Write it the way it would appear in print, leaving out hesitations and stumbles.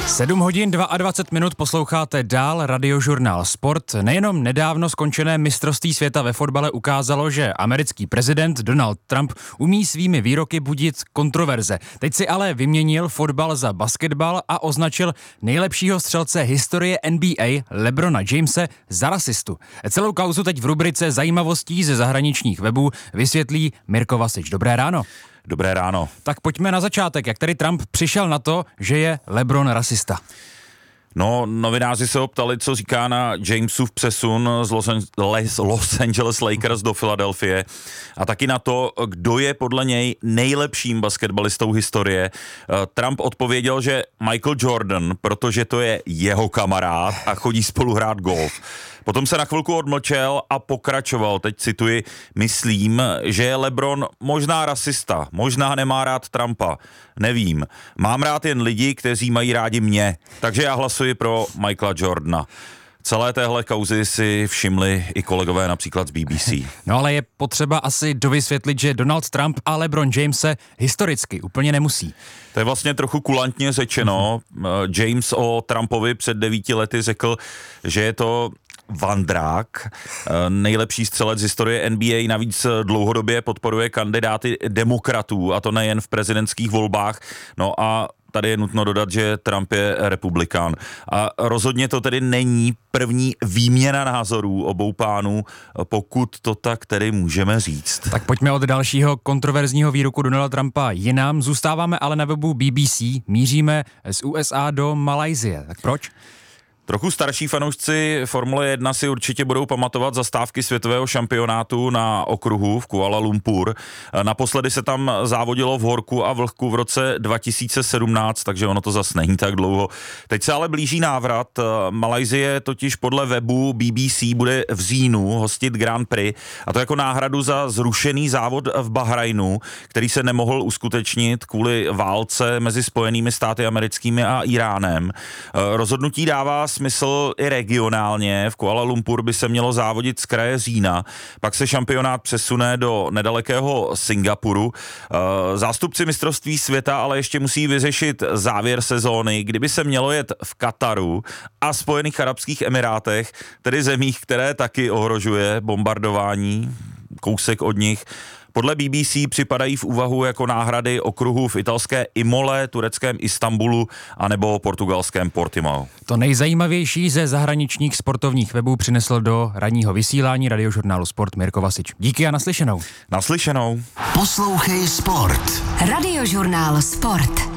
7 hodin 22 minut posloucháte dál Radiožurnál Sport. Nejenom nedávno skončené mistrovství světa ve fotbale ukázalo, že americký prezident Donald Trump umí svými výroky budit kontroverze. Teď si ale vyměnil fotbal za basketbal a označil nejlepšího střelce historie NBA LeBrona Jamese za rasistu. Celou kauzu teď v rubrice zajímavostí ze zahraničních webů vysvětlí Mirko Vasič. Dobré ráno. Dobré ráno. Tak pojďme na začátek. Jak tady Trump přišel na to, že je LeBron rasista? No, novináři se ho ptali, co říká na Jamesův přesun z Los Angeles Lakers do Filadelfie a taky na to, kdo je podle něj nejlepším basketbalistou historie. Trump odpověděl, že Michael Jordan, protože to je jeho kamarád a chodí spolu hrát golf. Potom se na chvilku odmlčel a pokračoval, teď cituji, myslím, že je LeBron možná rasista, možná nemá rád Trumpa, nevím. Mám rád jen lidi, kteří mají rádi mě, takže já hlasuji pro Michaela Jordana. Celé téhle kauzy si všimli i kolegové například z BBC. No ale je potřeba asi dovysvětlit, že Donald Trump a LeBron James se historicky úplně nemusí. To je vlastně trochu kulantně řečeno. James o Trumpovi před 9 lety řekl, že je to vandrák, nejlepší střelec z historie NBA, navíc dlouhodobě podporuje kandidáty demokratů, a to nejen v prezidentských volbách. No a tady je nutno dodat, že Trump je republikán. A rozhodně to tedy není první výměna názorů obou pánů, pokud to tak tedy můžeme říct. Tak pojďme od dalšího kontroverzního výroku Donalda Trumpa jinam. Zůstáváme ale na webu BBC, míříme z USA do Malajsie. Tak proč? Trochu starší fanoušci Formule 1 si určitě budou pamatovat zastávky světového šampionátu na okruhu v Kuala Lumpur. Naposledy se tam závodilo v horku a vlhku v roce 2017, takže ono to zas není tak dlouho. Teď se ale blíží návrat. Malajsie totiž podle webu BBC bude v říjnu hostit Grand Prix, a to jako náhradu za zrušený závod v Bahrajnu, který se nemohl uskutečnit kvůli válce mezi Spojenými státy americkými a Iránem. Rozhodnutí dává smysl i regionálně. V Kuala Lumpur by se mělo závodit z kraje října, pak se šampionát přesune do nedalekého Singapuru. Zástupci mistrovství světa ale ještě musí vyřešit závěr sezóny, kdyby se mělo jet v Kataru a Spojených arabských emirátech, tedy zemích, které taky ohrožuje bombardování, kousek od nich. Podle BBC připadají v úvahu jako náhrady okruhu v italské Imole, tureckém Istanbulu anebo portugalském Portimao. To nejzajímavější ze zahraničních sportovních webů přinesl do ranního vysílání Radiožurnálu Sport Mirko Vasič. Díky a naslyšenou. Naslyšenou. Poslouchej Sport. Radiožurnál Sport.